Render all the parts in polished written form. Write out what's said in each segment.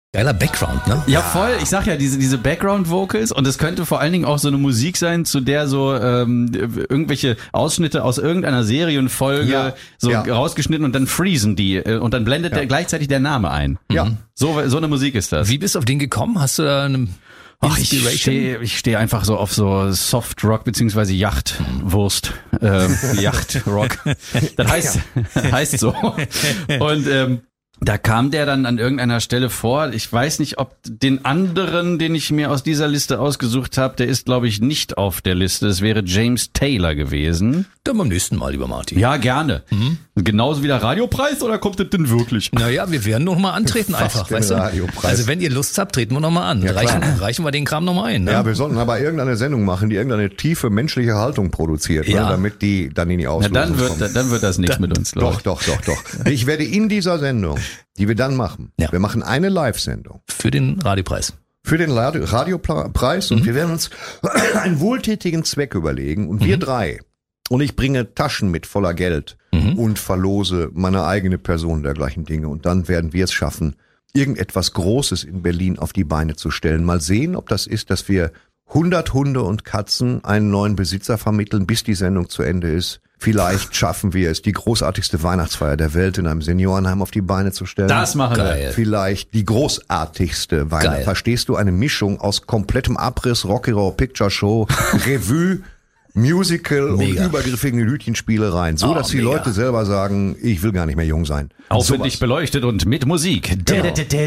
Geiler Background, ne? Ja, voll. Ich sag ja, diese Background-Vocals, und es könnte vor allen Dingen auch so eine Musik sein, zu der so irgendwelche Ausschnitte aus irgendeiner Serienfolge rausgeschnitten und dann freezen die und dann blendet gleichzeitig der Name ein. Ja. So eine Musik ist das. Wie bist du auf den gekommen? Hast du da eine Inspiration? Ich stehe einfach so auf so Soft Rock beziehungsweise Yachtwurst, Yachtrock. Das heißt so. Und da kam der dann an irgendeiner Stelle vor. Ich weiß nicht, ob den anderen, den ich mir aus dieser Liste ausgesucht habe, der ist, glaube ich, nicht auf der Liste. Es wäre James Taylor gewesen. Dann beim nächsten Mal, lieber Martin. Ja, gerne. Genauso wie der Radiopreis, oder kommt das denn wirklich? Naja, wir werden noch mal antreten einfach, weißt du? Also wenn ihr Lust habt, treten wir noch mal an. Ja, reichen wir den Kram noch mal ein. Ne? Ja, wir sollten aber irgendeine Sendung machen, die irgendeine tiefe menschliche Haltung produziert, ne, damit die dann in die Auslosung kommt. Dann wird das nichts mit uns, glaube Doch. Ich werde in dieser Sendung, die wir dann machen, wir machen eine Live-Sendung. Für den Radiopreis. Für den Radiopreis und wir werden uns einen wohltätigen Zweck überlegen und wir drei. Und ich bringe Taschen mit voller Geld und verlose meine eigene Person dergleichen Dinge. Und dann werden wir es schaffen, irgendetwas Großes in Berlin auf die Beine zu stellen. Mal sehen, ob das ist, dass wir 100 Hunde und Katzen einen neuen Besitzer vermitteln, bis die Sendung zu Ende ist. Vielleicht schaffen wir es, die großartigste Weihnachtsfeier der Welt in einem Seniorenheim auf die Beine zu stellen. Das machen wir. Vielleicht die großartigste Weihnacht. Verstehst du? Eine Mischung aus komplettem Abriss, Rocky Horror Picture Show, Revue, Musical und übergriffigen Hütchenspielereien. So, dass die Leute selber sagen, ich will gar nicht mehr jung sein. Aufwendig beleuchtet und mit Musik. Genau.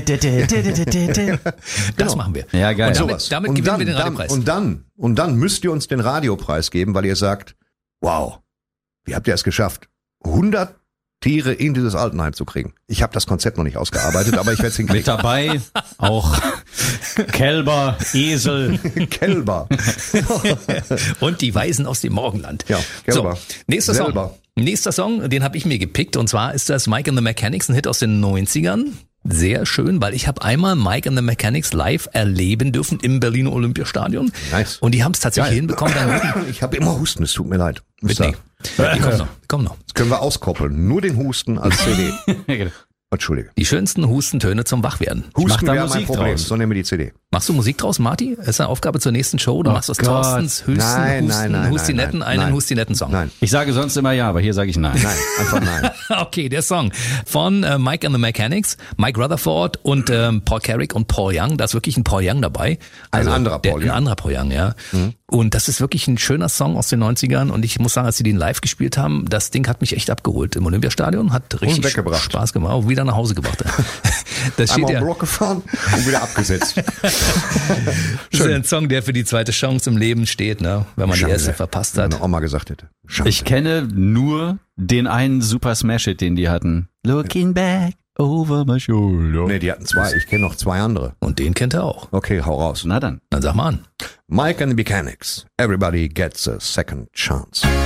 Das machen wir. Ja, geil. Und damit gewinnen wir den Radiopreis. Und dann müsst ihr uns den Radiopreis geben, weil ihr sagt, wow, wie habt ihr es geschafft, 100 Tiere in dieses Altenheim zu kriegen? Ich habe das Konzept noch nicht ausgearbeitet, aber ich werde es hinkriegen. Mit dabei auch Kälber, Esel. Kälber. Und die Weisen aus dem Morgenland. Ja, Kälber. So, nächster Song, den habe ich mir gepickt, und zwar ist das Mike and the Mechanics, ein Hit aus den 90ern. Sehr schön, weil ich habe einmal Mike and the Mechanics live erleben dürfen im Berliner Olympiastadion. Nice. Und die haben es tatsächlich hinbekommen. Ich habe immer Husten, es tut mir leid. Die kommen noch. Das können wir auskoppeln. Nur den Husten als CD. Entschuldige. Die schönsten Hustentöne zum Wachwerden. Husten wäre mein Problem, so nehmen wir die CD. Machst du Musik draus, Marty? Ist eine Aufgabe zur nächsten Show? Du machst aus Thorstens höchsten Hustinetten einen Hustinetten-Song. Nein. Ich sage sonst immer ja, aber hier sage ich nein. Nein, einfach nein. Okay, der Song von Mike and the Mechanics, Mike Rutherford und Paul Carrick und Paul Young. Da ist wirklich ein Paul Young dabei. Also ein anderer Paul Young, ja. Und das ist wirklich ein schöner Song aus den 90ern. Und ich muss sagen, als sie den live gespielt haben, das Ding hat mich echt abgeholt im Olympiastadion. Hat richtig Spaß gemacht. Auch wieder nach Hause gebracht. Das steht einmal Block gefahren und wieder abgesetzt. Das ist ein Song, der für die zweite Chance im Leben steht, ne? Wenn man die erste verpasst hat. Wenn meine Oma gesagt hätte. Ich kenne nur den einen Super Smash-Hit, den die hatten. Looking back over my shoulder. Nee, die hatten zwei. Ich kenne noch zwei andere. Und den kennt er auch. Okay, hau raus. Na dann. Dann sag mal an. Mike and the Mechanics. Everybody gets a second chance.